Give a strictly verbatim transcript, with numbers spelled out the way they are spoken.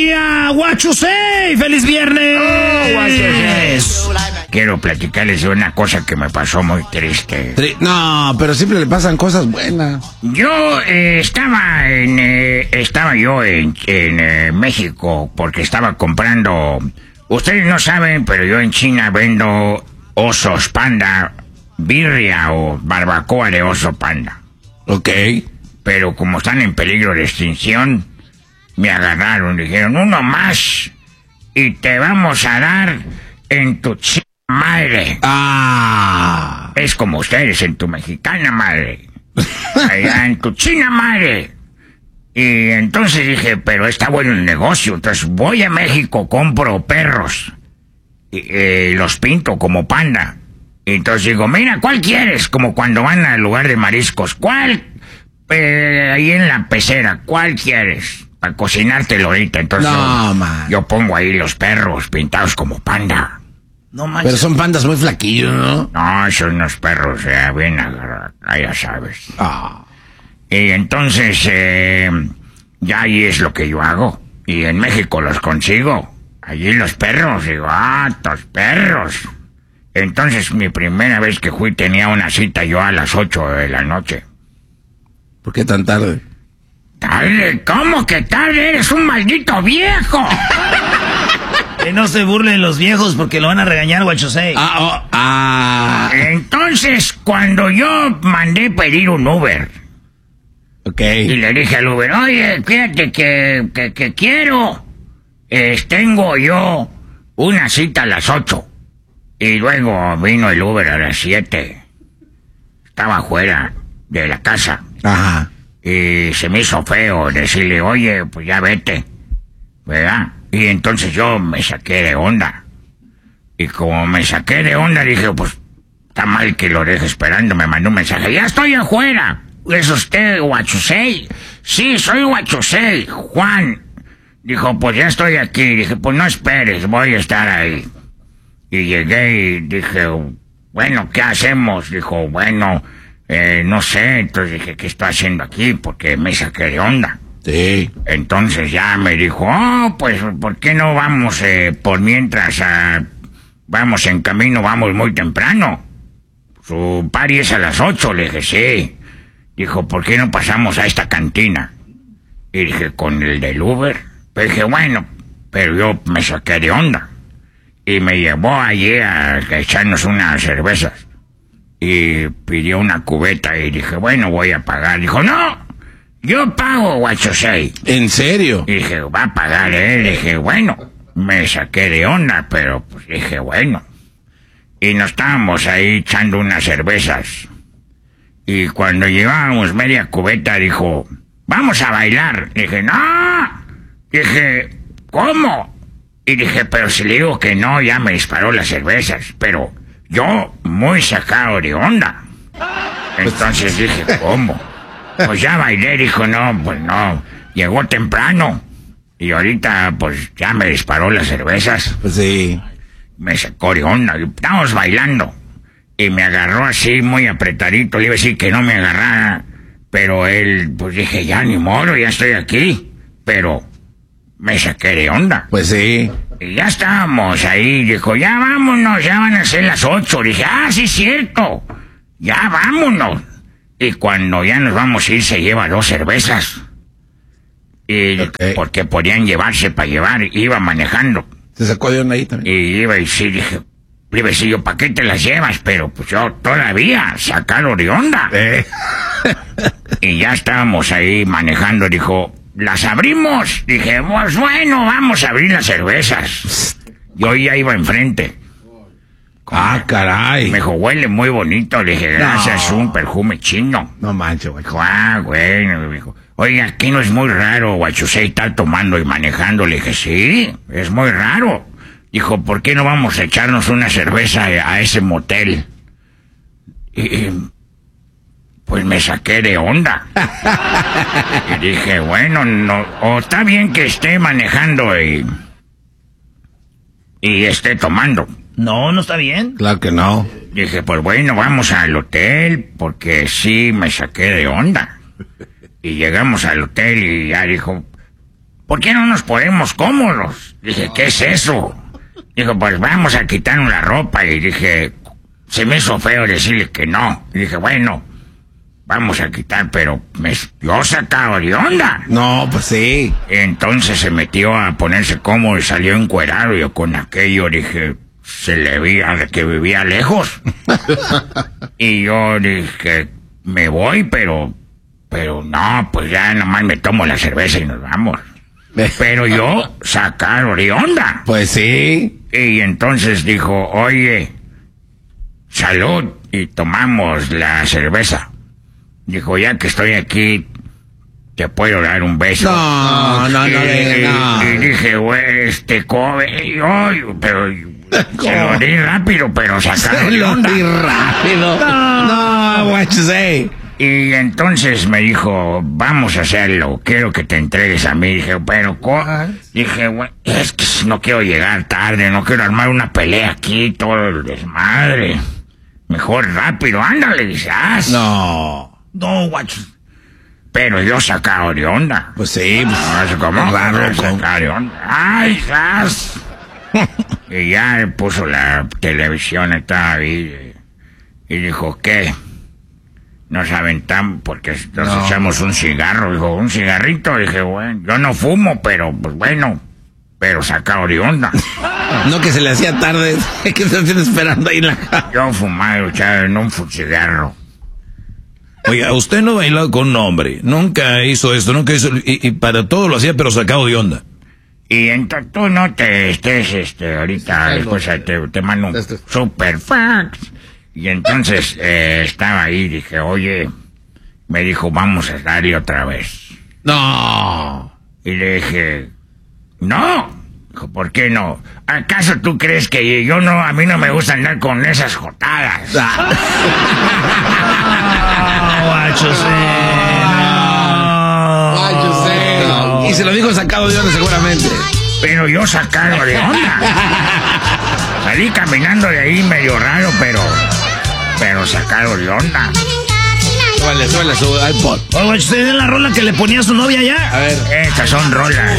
día, what you say? ¡Feliz viernes! Oh, what you say. Quiero platicarles de una cosa que me pasó muy triste. Tri- no, pero siempre le pasan cosas buenas. Yo eh, estaba en eh, estaba yo en, en eh, México porque estaba comprando. Ustedes no saben, pero yo en China vendo osos panda, birria o barbacoa de oso panda. Ok. Pero como están en peligro de extinción, me agarraron, dijeron, uno más y te vamos a dar en tu ch... madre. Ah. Es como ustedes en tu mexicana madre. Allá en tu china madre. Y entonces dije, pero está bueno el negocio. Entonces voy a México, compro perros. Y, eh, los pinto como panda. Y entonces digo, mira, ¿cuál quieres? Como cuando van al lugar de mariscos. ¿Cuál? Eh, ahí en la pecera. ¿Cuál quieres? Para cocinártelo ahorita. Entonces no, yo, man. yo pongo ahí los perros pintados como panda. No manches. Pero son pandas muy flaquillos, ¿no? No, son unos perros, eh, bien agarrados, ya sabes. Ah. Y entonces, eh, ya ahí es lo que yo hago. Y en México los consigo. Allí los perros, digo, ah, estos perros. Entonces, mi primera vez que fui tenía una cita yo a las ocho de la noche. ¿Por qué tan tarde? ¿Tarde? ¿Cómo que tarde? ¡Eres un maldito viejo! Que no se burlen los viejos porque lo van a regañar, what you say. Ah, oh, ah. Entonces, cuando yo mandé pedir un Uber... Ok. Y le dije al Uber, oye, fíjate que, que, que quiero, eh, tengo yo una cita a las ocho. Y luego vino el Uber a las siete. Estaba afuera de la casa. Ajá. Y se me hizo feo decirle, oye, pues ya vete, ¿verdad? Y entonces yo me saqué de onda. Y como me saqué de onda, dije, pues, está mal que lo deje esperando. Me mandó un mensaje, ya estoy afuera. ¿Es usted Huachusei? Sí, soy Huachusei, Juan. Dijo, pues ya estoy aquí. Dije, pues no esperes, voy a estar ahí. Y llegué y dije, bueno, ¿qué hacemos? Dijo, bueno, eh, no sé. Entonces dije, ¿qué estoy haciendo aquí? Porque me saqué de onda. Sí. Entonces ya me dijo, oh, pues, ¿por qué no vamos eh, por mientras a... vamos en camino, vamos muy temprano? Su party es a las ocho, le dije, sí. Dijo, ¿por qué no pasamos a esta cantina? Y dije, ¿con el del Uber? Pero dije, bueno, pero yo me saqué de onda. Y me llevó allí a echarnos unas cervezas. Y pidió una cubeta y dije, bueno, voy a pagar. Dijo, no, yo pago, Huachusei. ¿En serio? Y dije, va a pagar él. Dije, bueno, me saqué de onda, pero pues dije, bueno. Y nos estábamos ahí echando unas cervezas. Y cuando llevábamos media cubeta, dijo, vamos a bailar. Dije, no. Dije, ¿cómo? Y dije, pero si le digo que no, ya me disparó las cervezas. Pero yo, muy sacado de onda. Entonces dije, ¿cómo? Pues ya bailé. Dijo, no, pues no. Llegó temprano. Y ahorita, pues, ya me disparó las cervezas. Pues sí. Me sacó de onda. Estábamos bailando. Y me agarró así, muy apretadito. Le iba a decir que no me agarrara. Pero él, pues dije, ya ni modo, ya estoy aquí. Pero me saqué de onda. Pues sí. Y ya estábamos ahí. Dijo, ya vámonos, ya van a ser las ocho. Dije, ah, sí es cierto. Ya vámonos. Y cuando ya nos vamos a ir, se lleva dos cervezas. Y Okay. porque podían llevarse para llevar. Iba manejando. Se sacó de onda ahí también. Y iba y sí, dije, le iba a decir yo, ¿para qué te las llevas? Pero pues yo todavía, sacado de onda. Eh. Y ya estábamos ahí manejando, dijo, ¿las abrimos? Dije, pues bueno, vamos a abrir las cervezas. Yo ya iba enfrente. Ah, caray. Me dijo, huele muy bonito. Le dije, gracias, No. un perfume chino. No manches, güey. Dijo, ah, bueno. Me dijo, oiga, aquí no es muy raro, Huachusei, estar tomando y manejando. Le dije, sí, es muy raro. Dijo, ¿por qué no vamos a echarnos una cerveza a ese motel? Y pues me saqué de onda. Y dije, bueno, no, o está bien que esté manejando y, y esté tomando. No, no está bien. Claro que no. Dije, pues bueno, vamos al hotel, porque sí me saqué de onda. Y llegamos al hotel y ya dijo, ¿por qué no nos ponemos cómodos? Dije, ¿qué es eso? Dijo, pues vamos a quitarnos la ropa. Y dije, se me hizo feo decirle que no. Y dije, bueno, vamos a quitar, pero me, yo sacaba de onda. No, pues sí. Entonces se metió a ponerse cómodo y salió encuerado. Yo con aquello dije, se le veía de que vivía lejos. Y yo dije, me voy, pero, pero no, pues ya nomás me tomo la cerveza y nos vamos. Pero yo sacado de onda. Pues sí. Y entonces dijo, oye, salud, y tomamos la cerveza. Dijo, ya que estoy aquí, te puedo dar un beso. No, no, no, y, no. y, y dije, güey, este cobe, pero se lo di rápido, pero sacado de onda. Se lo di rápido. No, no, what you say. Y entonces me dijo, vamos a hacerlo, quiero que te entregues a mí. Dije, pero, ¿cómo? Dije, güey, es que no quiero llegar tarde, no quiero armar una pelea aquí, todo el desmadre. Mejor rápido, ándale, dice, haz. No. No, guacho. Pero yo sacado de onda. Pues sí, pues. No sé cómo. Raro, Sacado de onda. ¡Ay, haz! Y ya puso la televisión, estaba ahí, y dijo, ¿qué? Nos aventamos porque nos No. echamos un cigarro. Dijo, ¿un cigarrito? Dije, bueno, yo no fumo, pero pues bueno, pero sacado de onda. No, que se le hacía tarde, que se hacían esperando ahí en la casa. Yo fumaba, echaba en un cigarro. Oiga, usted no bailó con un hombre, nunca hizo esto, nunca hizo, y, y para todo lo hacía, pero sacado de onda. Y entonces tú no te estés, este, ahorita, después te, te mando un super fax. Y entonces eh, estaba ahí, dije, oye, me dijo, vamos a darle otra vez. No. Y le dije, no. Dijo, ¿por qué no? ¿Acaso tú crees que yo no, a mí no me gusta andar con esas jotadas? No, guacho, sí. No. Y se lo dijo sacado de onda seguramente. Pero yo sacado de onda. Salí caminando de ahí medio raro, pero, pero sacado de onda. Súbale, súbale su iPod. Oye, guacho, ¿usted es la rola que le ponía a su novia ya? A ver. Estas son rolas